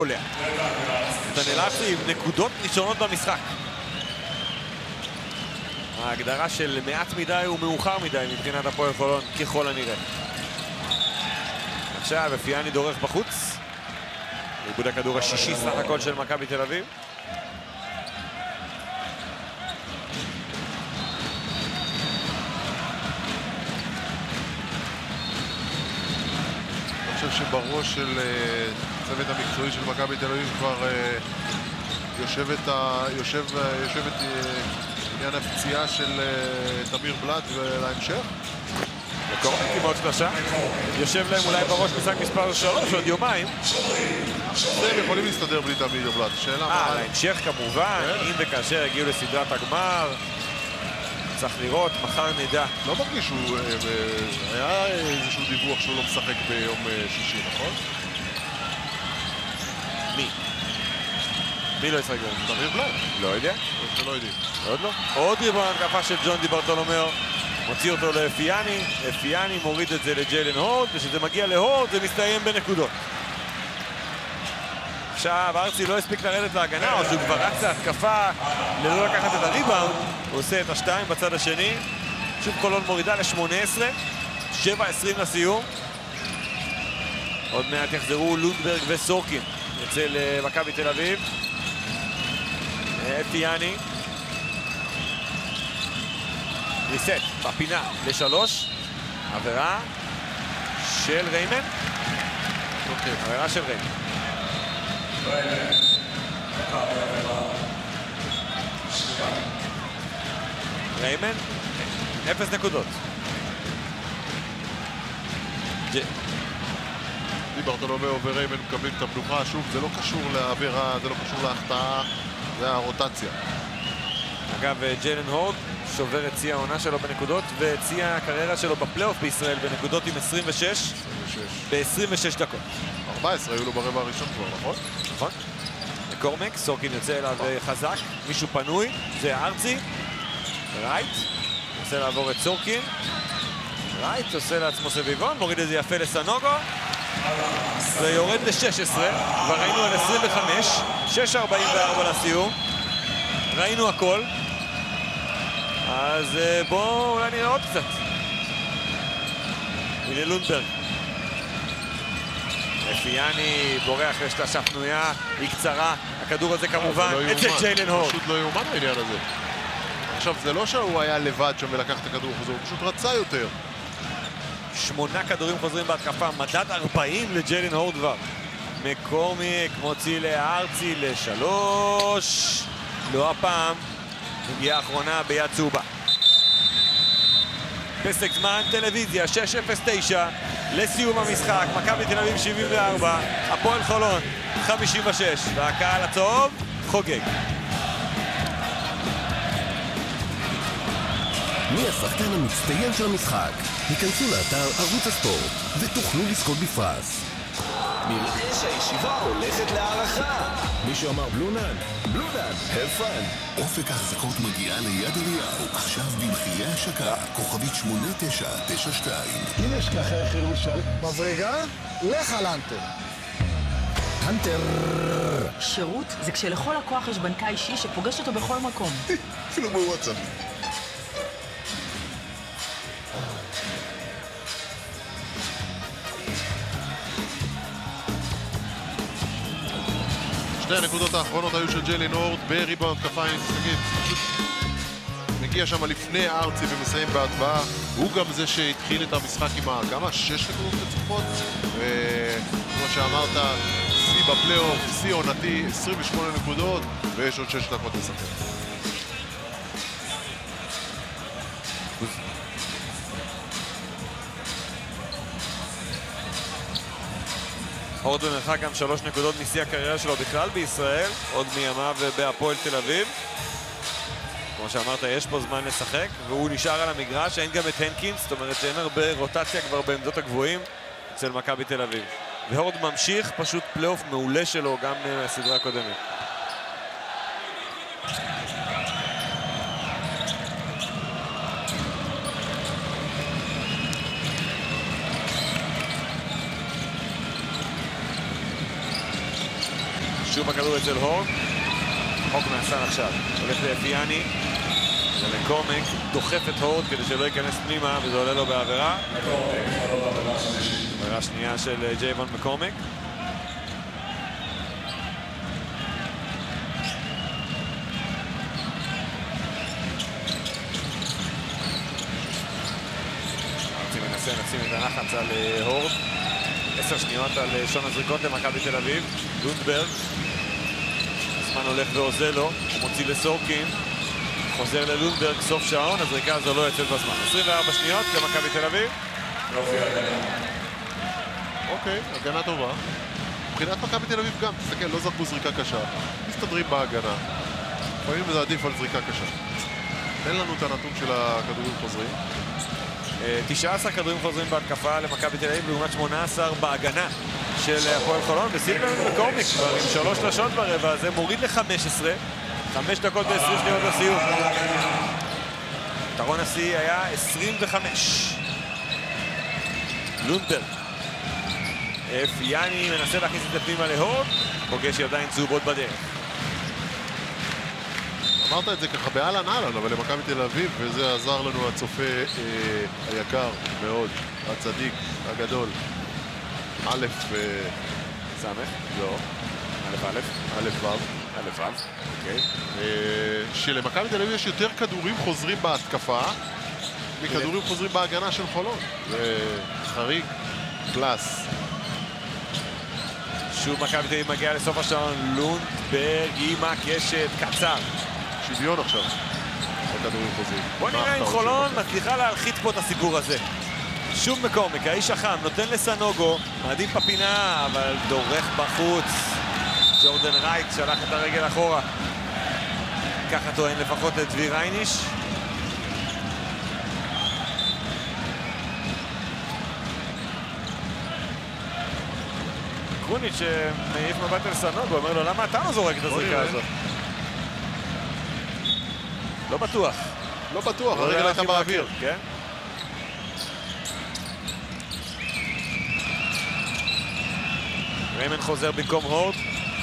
נתנאל ארצי עם נקודות ראשונות במשחק. ההגדרה של מעט מדי ומאוחר מדי מבחינת הפועל חולון ככל הנראה. עכשיו אפיאני דורך בחוץ. איבוד הכדור השישי סך הכל של מכבי תל אביב. אני חושב שבראש של צוות המקצועי של מכבי תל אביב כבר יושב עניין הפציעה של תמיר בלאט ולהמשך. וקורניק עם עוד שלושה. יושב להם אולי בראש משחק מספר 3 עוד יומיים. הם יכולים להסתדר בלי תמיר בלאט. שאלה מה... להמשך כמובן, אם וכאשר יגיעו לסדרת הגמר. צריך לראות, מחר נדע. לא מרגיש שהוא... היה איזשהו דיווח שהוא לא משחק ביום שישי, נכון? מי לא ישחק ביום? תמיר בלאט. לא יודע. לא יודעים. עוד לא. עוד ריבון התקפה של ג'ון די ברטולומיאו. מוציא אותו לאפיאני. אפיאני מוריד את זה לג'יילן הורד, וכשזה מגיע להורד זה מסתיים בנקודות. עכשיו ארצי לא הספיק לרדת להגנה, או שהוא כבר רץ להתקפה ללא לקחת את הריבאונד. הוא עושה את השתיים בצד השני. שוב חולון מורידה ל-18. 7-20 לסיום. עוד מעט יחזרו לונדברג וסורקין אצל מכבי תל אביב. אפיאני. ריסט בפינה ל3. עבירה של ריימן. עבירה של ריימן. ריימן 0 נקודות. די ברטולומיאו וריימן מקבלים את המנוחה. שוב, זה לא קשור לעבירה, זה לא קשור להחטאה, זה הרוטציה. אגב, ג'יילן הורד שובר את צי העונה שלו בנקודות וצי הקריירה שלו בפלייאוף בישראל בנקודות עם 26 ב-26 דקות. 14 היו לו ברבע הראשון כבר, נכון? נכון. קורמק, סורקין יוצא אליו חזק, מישהו פנוי, זה ארצי. רייט, עושה לעבור את סורקין. רייט עושה לעצמו סביבון, מוריד את זה יפה לסנוגו. זה יורד ל-16, כבר ראינו על 25, 6:44 לסיום. ראינו הכל. אז בואו אולי נראה עוד קצת. הנה לונדברג. אפיאני בורח לשלשה פנויה, היא קצרה. הכדור הזה כמובן אצל ג'יילן הורד. פשוט לא יאומן העניין הזה. עכשיו, זה לא שהוא היה לבד שם ולקח את הכדור חוזר, הוא פשוט רצה יותר. 8 כדורים חוזרים בהתקפה, מדד 40 לג'יילן הורד כבר. מקורמיק מוציא לארצי ל3. לא הפעם. הגיעה האחרונה ביד צהובה. פסק זמן טלוויזיה 6:09 לסיום המשחק. מכבי תל אביב 74, הפועל חולון 56, והקהל הצהוב חוגג. מי השחקן המצטיין של המשחק? היכנסו לאתר ערוץ הספורט ותוכלו לזכות בפרס. נראה שהישיבה הולכת להערכה. מישהו אמר בלונן? בלונן, have fun. אופק ההחזקות מגיעה ליד אליהו, עכשיו במחירי השקה, כוכבית 8992. אם יש ככה חירושה מברגה, לך על אנטר. הנטר. שירות זה כשלכל לקוח יש בנקאי אישי שפוגש אותו בכל מקום. אפילו בוואטסאפ. שתי הנקודות האחרונות היו של ג'יילן הורד בריבאונד כפיים, תגיד, פשוט מגיע שם לפני ארצי ומסיים בהצבעה. הוא גם זה שהתחיל את המשחק עם כמה? 6 נקודות רצופות, וכמו שאמרת, שיא בפלייאוף, שיא עונתי, 28 נקודות, ויש עוד 6 דקות לשחק. הורד במרחק גם 3 נקודות משיא הקריירה שלו בכלל בישראל, עוד מימיו בהפועל תל אביב. כמו שאמרת, יש פה זמן לשחק, והוא נשאר על המגרש, אין גם את הנקינס, זאת אומרת שאין הרבה רוטציה כבר בעמדות הגבוהים אצל מכבי תל אביב. והורד ממשיך, פשוט פלייאוף מעולה שלו גם מהסדרה הקודמת. שוב הכדור אצל הורט. חוק מהסל עכשיו. הולך לאפיאני. ולקומק דוחף את הורט כדי שלא ייכנס פנימה, וזה עולה לו בעבירה. עבירה שנייה של ג'ייבון מקומק. מנסה לשים את הנחץ על הורט. 10 שניות על שון הזריקות למכבי תל אביב. לונדברג. הזמן הולך ועוזר לו. הוא מוציא לסורקין. חוזר ללונדברג, סוף שעון, הזריקה הזו לא יוצאת בזמן. 24 שניות למכבי תל אביב. אוקיי, הגנה טובה. מבחינת מכבי תל אביב גם, תסתכל, לא זרקו זריקה קשה. מסתדרים בהגנה. לפעמים זה עדיף על זריקה קשה. תן לנו את הנתון של הכדורים חוזרים. 19 כדורים חוזרים בהתקפה למכבי תל אביב, לעומת 18 בהגנה של הפועל חולון, וסילבן מקורמיק כבר עם 3 שלשות ברבע הזה, מוריד ל-15. 5 דקות ו-20 שניות לסיום. יתרון השיא היה 25. לונדברג. אפיאני מנסה להכניס את הפנימה להורט, פוגש ידיים צהובות בדרך. אמרת את זה ככה באלן, אבל למכבי תל אביב, וזה עזר לנו הצופה היקר מאוד, הצדיק, הגדול. א' סמך? לא. א' ו'. אוקיי. שלמכבי תל אביב יש יותר כדורים חוזרים בהתקפה מכדורים חוזרים בהגנה של חולון. זה חריג, פלאס. שוב מכבי תל אביב מגיע לסוף השעון, לונדברג עם הקשת, קצר. שוויון עכשיו בכדורים חוזרים. בוא נראה אם חולון מצליחה להלחיץ פה את הסיפור הזה. שוב מקורמיק, האיש החם, נותן לסנוגו, מעדיף בפינה, אבל דורך בחוץ. ג'ורדן רייט שלח את הרגל אחורה. ככה טוען לפחות את דביר רייניש. קרוניץ' מעיף מבט אל סנוגו, אומר לו, למה אתה לא זורק את הזריקה הזאת? לא בטוח. לא בטוח, הרגל הייתה באוויר. כן? ריימן חוזר במקום הורט.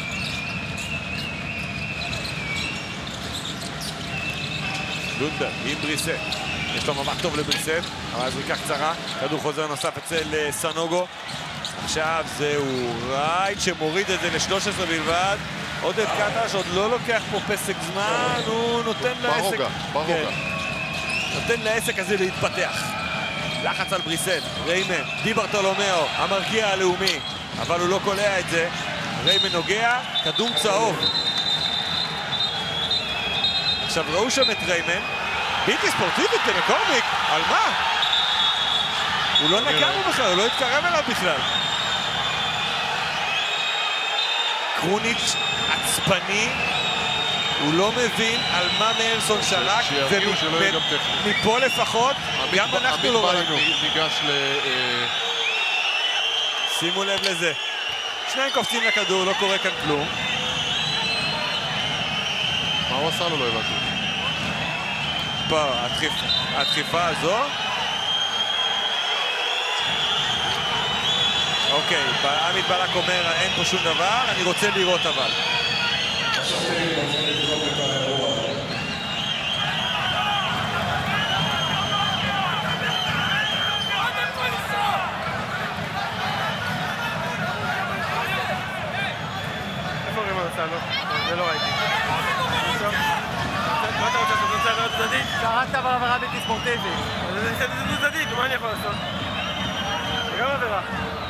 לונדברג עם בריסט. יש לו מבט טוב לבריסט, אבל הזריקה קצרה. כדור חוזר נוסף אצל סנוגו. עכשיו זהו רייט שמוריד את זה ל-13 בלבד. עודד קטש עוד לא לוקח פה פסק זמן, הוא נותן לעסק... ברוגע. נותן לעסק הזה להתפתח. לחץ על בריסט, ריימן, די ברטולומיאו, המרגיע הלאומי, אבל הוא לא קולע את זה. ריימן נוגע, כדור צהוב. עכשיו ראו שם את ריימן, בלתי ספורטיבית למקורמיק, על מה? הוא לא נגע בו בכלל, הוא לא התקרב אליו בכלל. קרוניץ' עצבני, הוא לא מבין על מה מלסון שלק, ומפה לפחות, גם אנחנו לא ראינו. ניגש ל... שימו לב לזה. שניים קופצים לכדור, לא קורה כאן כלום. מה הוא עשה לו? לא הבנתי. פה, הדחיפה הזו. אוקיי, עמית בלק אומר, אין פה שום דבר, אני רוצה לראות אבל. איפה רימון עשה לו? זה לא ראיתי. מה אתה רוצה לעשות? רוצה לעשות צדדית? קראת בעבירה בלתי ספורטיבית. זה צדדית, מה אני יכול לעשות? זה גם עבירה.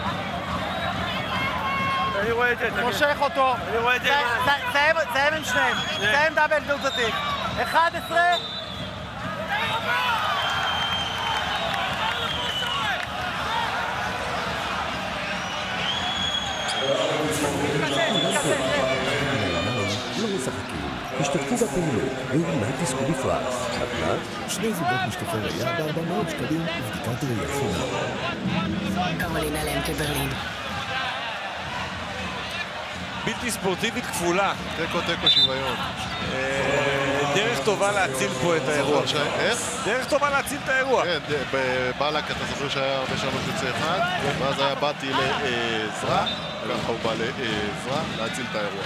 אני רואה את זה. מושך אותו. אני רואה את זה. סיים עם שניהם. סיים דאבל דו-צדדי. 11. לא משחקים, השתתפו בפעילות, ואולי תזכו בפרס. הקלט, 2 זוגות משקפי ראייה ב-400 שקלים ובדיקת ראייה חינם. קרולינה למקה ברלין. בלתי ספורטיבית כפולה. תיקו שוויון. דרך טובה להציל פה את האירוע. איך? דרך טובה להציל את האירוע. כן, בבלק אתה זוכר שהיה הרבה 3-1, ואז היה באתי לעזרה, ככה הוא בא לעזרה להציל את האירוע.